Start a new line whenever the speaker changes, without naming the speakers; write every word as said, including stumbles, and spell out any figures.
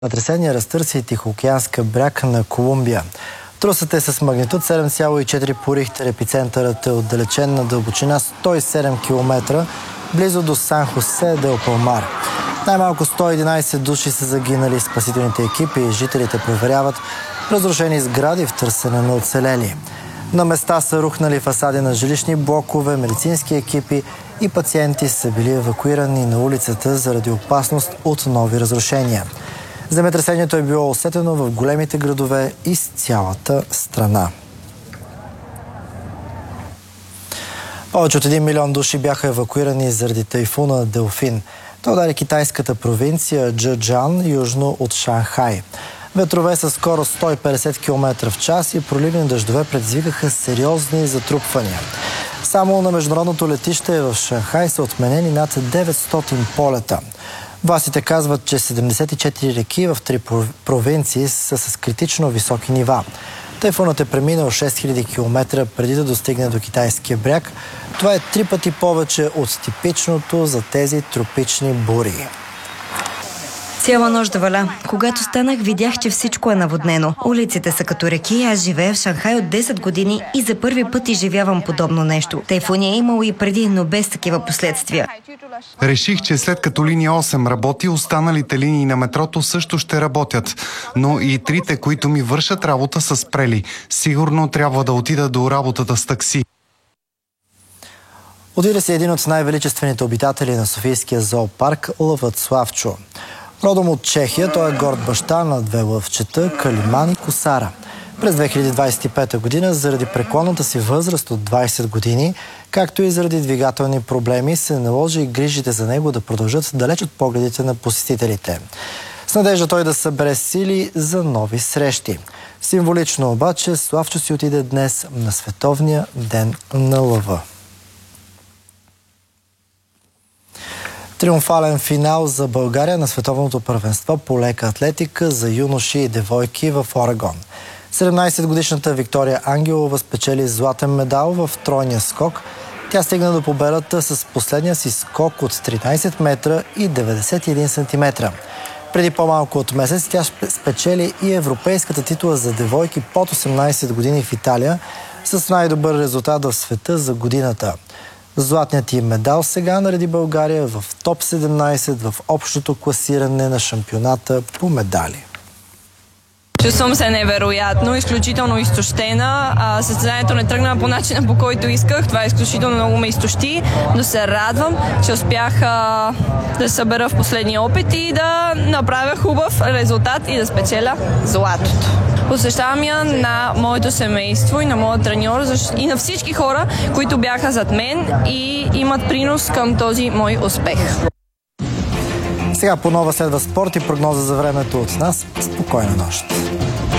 Натресения разтърси и Тихоокеанска бряг на Колумбия. Трусът е с магнитуд седем цяло и четири по Рихтер. Епицентърът е отдалечен на дълбочина сто и седем километра, близо до Сан Хосе дел Палмар. Най-малко сто и единадесет души са загинали. Спасителните екипи и жителите проверяват разрушени сгради в търсене на оцелели. На места са рухнали фасади на жилищни блокове, медицински екипи и пациенти са били евакуирани на улицата заради опасност от нови разрушения. Земетресението е било усетено в големите градове из цялата страна. Повече от един милион души бяха евакуирани заради тайфуна Делфин. Той удари китайската провинция Чжэчжан, южно от Шанхай. Ветрове със скорост сто и петдесет километра в час и проливни дъждове предизвикаха сериозни затрупвания. Само на международното летище в Шанхай са отменени над деветстотин полета. Властите казват, че седемдесет и четири реки в три провинции са с критично високи нива. Тайфунът е преминал шест хиляди километра преди да достигне до китайския бряг. Това е три пъти повече от типичното за тези тропични бури.
Цяла нощ валя. Когато станах, видях, че всичко е наводнено. Улиците са като реки, аз живея в Шанхай от десет години и за първи път изживявам подобно нещо. Тайфуни е имало и преди, но без такива последствия.
Реших, че след като линия осем работи, останалите линии на метрото също ще работят. Но и трите, които ми вършат работа, са спрели. Сигурно трябва да отида до работата с такси.
Отиде си един от най-величествените обитатели на Софийския зоопарк – лъвът Славчо. Родом от Чехия, той е горд баща на две лъвчета – Калиман и Косара. През две хиляди двадесет и пета година, заради преклонната си възраст от двадесет години, както и заради двигателни проблеми, се наложи грижите за него да продължат далеч от погледите на посетителите. С надежда той да събере сили за нови срещи. Символично обаче Славчо си отиде днес на Световния ден на лъва. Триумфален финал за България на световното първенство по лека атлетика за юноши и девойки в Орегон. седемнадесетгодишната Виктория Ангелова спечели златен медал в тройния скок. Тя стигна до победата с последния си скок от тринадесет метра и деветдесет и един сантиметра. Преди по-малко от месец тя спечели и европейската титла за девойки под осемнадесет години в Италия с най-добър резултат в света за годината. Златният им медал сега нареди България в топ седемнадесет в общото класиране на шампионата по медали.
Чувствам се невероятно, изключително изтощена. А, състезанието не тръгна по начина, по който исках. Това изключително много ме изтощи, но се радвам, че успях а, да се събера в последния опит и да направя хубав резултат и да спечеля златото. Посвещавам я на моето семейство и на моят треньор и на всички хора, които бяха зад мен и имат принос към този мой успех.
Сега по нова следва спорт и прогноза за времето от нас. Спокойна нощ!